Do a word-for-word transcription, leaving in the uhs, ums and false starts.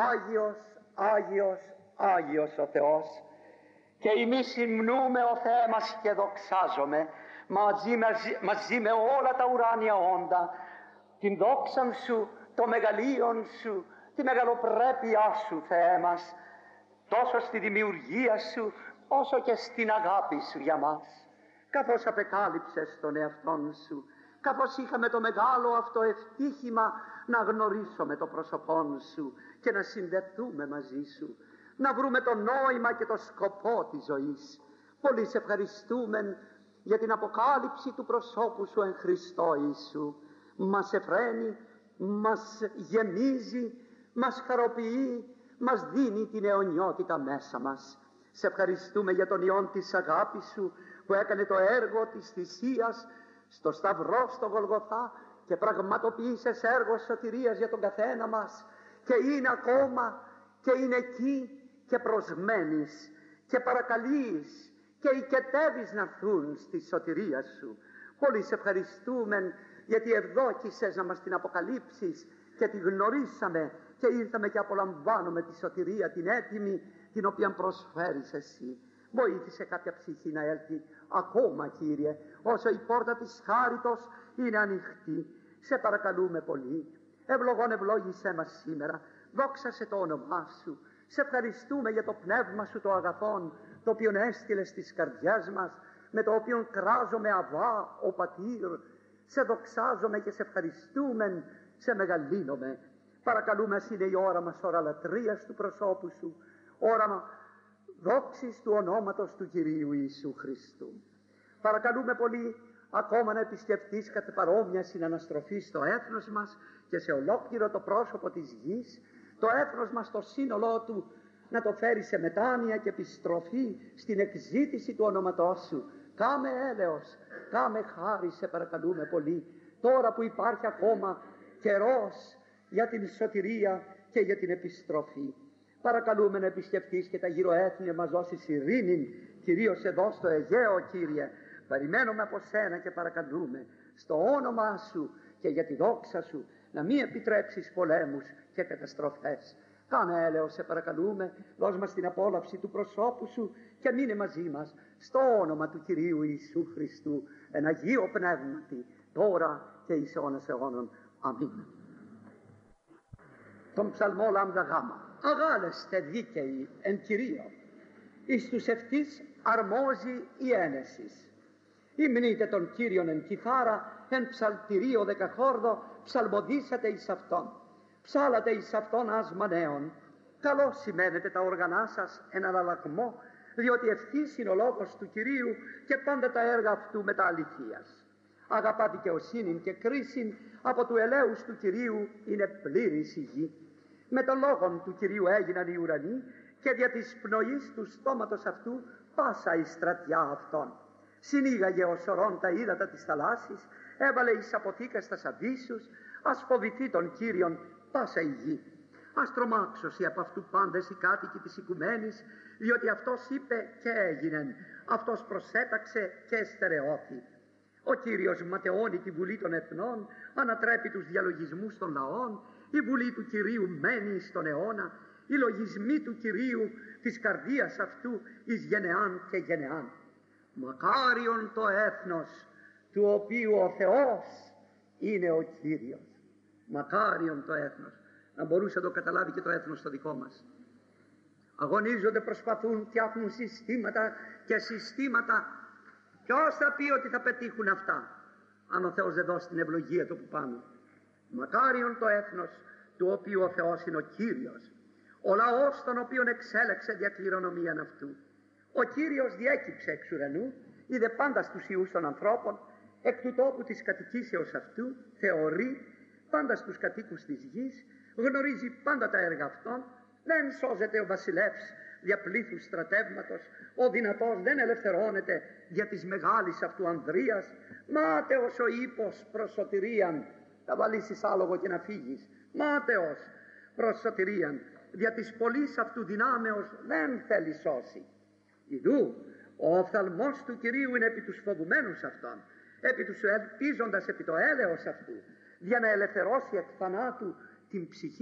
Άγιος, Άγιος, Άγιος ο Θεός, και εμείς υμνούμε ο Θεέ μας και δοξάζομαι μαζί, μαζί, μαζί με όλα τα ουράνια όντα την δόξα Σου, το μεγαλείον Σου, τη μεγαλοπρέπειά Σου, Θεέ μας, τόσο στη δημιουργία Σου όσο και στην αγάπη Σου για μας, καθώς απεκάλυψες τον εαυτόν Σου, καθώς είχαμε το μεγάλο αυτό ευτύχημα να γνωρίσουμε το πρόσωπόν Σου και να συνδεθούμε μαζί Σου, να βρούμε το νόημα και το σκοπό της ζωής. Πολύ σε ευχαριστούμε για την αποκάλυψη του προσώπου Σου εν Χριστώ Ιησού. Μας εφραίνει, μας γεμίζει, μας χαροποιεί, μας δίνει την αιωνιότητα μέσα μας. Σε ευχαριστούμε για τον Υιόν της αγάπης Σου που έκανε το έργο της θυσίας στο Σταυρό, στο Γολγοθά, και πραγματοποίησες έργο σωτηρίας για τον καθένα μας, και είναι ακόμα και είναι εκεί και προσμένεις και παρακαλείς και οικετεύεις να έρθουν στη σωτηρία Σου. Πολύ σε ευχαριστούμε γιατί ευδόκησες να μας την αποκαλύψεις και τη γνωρίσαμε και ήρθαμε και απολαμβάνουμε τη σωτηρία την έτοιμη, την οποία προσφέρεις Εσύ. Βοήθησε κάποια ψυχή να έλθει ακόμα, Κύριε, όσο η πόρτα της χάριτος είναι ανοιχτή. Σε παρακαλούμε πολύ. Ευλογών ευλόγησέ μας σήμερα. Δόξασε το όνομά Σου. Σε ευχαριστούμε για το πνεύμα Σου το αγαθόν, το οποίο έστειλε στις καρδιές μας, με το οποίο κράζομαι Αβά ο Πατήρ. Σε δοξάζομαι και σε ευχαριστούμε, σε μεγαλύνομαι. Παρακαλούμε, ας είναι η ώρα μας ώρα λατρείας του προσώπου Σου, ώρα δόξης του ονόματος του Κυρίου Ιησού Χριστού. Παρακαλούμε πολύ ακόμα να επισκεφτείς κατά παρόμοια συναναστροφή στο έθνος μας και σε ολόκληρο το πρόσωπο της γης, το έθνος μας το σύνολό του να το φέρει σε μετάνοια και επιστροφή στην εκζήτηση του ονόματός Σου. Κάμε έλεος, κάμε χάρη, σε παρακαλούμε πολύ, τώρα που υπάρχει ακόμα καιρός για την σωτηρία και για την επιστροφή. Παρακαλούμε να επισκεφτείς και τα γύρω έθνη, να μας δώσεις ειρήνη, κυρίως εδώ στο Αιγαίο, Κύριε. Περιμένουμε από Σένα και παρακαλούμε στο όνομά Σου και για τη δόξα Σου να μην επιτρέψεις πολέμους και καταστροφές. Κάνε έλεος, σε παρακαλούμε, δώσ' μας την απόλαυση του προσώπου Σου και μείνε μαζί μας στο όνομα του Κυρίου Ιησού Χριστού, εν Αγίο Πνεύματι, τώρα και εις αιώνας αιώνων. Αμήν. Τον ψαλμό λάμδα γάμα. Αγάλεστε δίκαιοι εν Κυρίω, εις τους ευτής αρμόζει η ένεσης. Υμνείτε τον Κύριον εν κιθάρα, εν ψαλτηρίο δεκαχόρδο, ψαλμοδίσατε εις Αυτόν. Ψάλατε εις Αυτόν άσμα νέων. Καλώς σημαίνετε τα όργανά σας εν αναλλαγμό, διότι ευτής είναι ο λόγος του Κυρίου και πάντα τα έργα Αυτού μετα αληθείας. Αγαπά δικαιοσύνην και κρίσιν, από του ελέους του Κυρίου είναι πλήρης η γη. Με τον λόγον του Κυρίου έγιναν οι ουρανοί και δια της πνοής του στόματος Αυτού πάσα η στρατιά Αυτών. Συνήγαγε ο σωρών τα ύδατα της θαλάσσης, έβαλε εις αποθήκας τα αβύσσους, ας φοβηθεί τον Κύριον πάσα η γη. Ας τρομάξωσι από αυτού πάντες οι κάτοικοι της οικουμένης, διότι Αυτός είπε και έγινεν, Αυτός προσέταξε και στερεώθη. Ο Κύριος ματαιώνει τη βουλή των εθνών, ανατρέπει τους διαλογισμούς των λαών, η βουλή του Κυρίου μένει στον αιώνα, οι λογισμοί του Κυρίου της καρδίας Αυτού εις γενεάν και γενεάν. Μακάριον το έθνος του οποίου ο Θεός είναι ο Κύριος. Μακάριον το έθνος. Να μπορούσε να το καταλάβει και το έθνος το δικό μας. Αγωνίζονται, προσπαθούν, φτιάχνουν συστήματα και συστήματα. Ποιος θα πει ότι θα πετύχουν αυτά, αν ο Θεός δεν δώσει την ευλογία του που πάνω. Μακάριον το έθνος του οποίου ο Θεός είναι ο Κύριος, ο λαός τον οποίον εξέλεξε δια κληρονομίαν Αυτού. Ο Κύριος διέκυψε εξ ουρανού, είδε πάντα στους ιούς των ανθρώπων, εκ του τόπου της κατοικήσεως Αυτού θεωρεί πάντα στους κατοίκους της γης, γνωρίζει πάντα τα έργα Αυτών, δεν σώζεται ο βασιλεύς δια πλήθους στρατεύματος, ο δυνατός δεν ελευθερώνεται δια της μεγάλης Αυτού ανδρείας, μάταιος ο ύπος προς σωτηρίαν, θα βαλήσεις άλογο και να φύγεις, μάταιος προς σωτηρίαν, δια της πολλής Αυτού δυνάμεως δεν θέλει σώσει. Ιδού, ο οφθαλμός του Κυρίου είναι επί τους φοβουμένους Αυτών, επί τους ελπίζοντας επί το έλεος Αυτού, για να ελευθερώσει εκ θανάτου την ψυχή